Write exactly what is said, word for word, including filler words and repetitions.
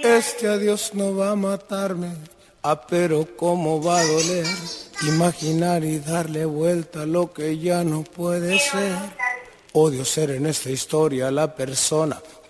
Este adiós no va a matarme, ah, pero cómo va a doler. Imaginar y darle vuelta a lo que ya no puede ser. Odio ser en esta historia la persona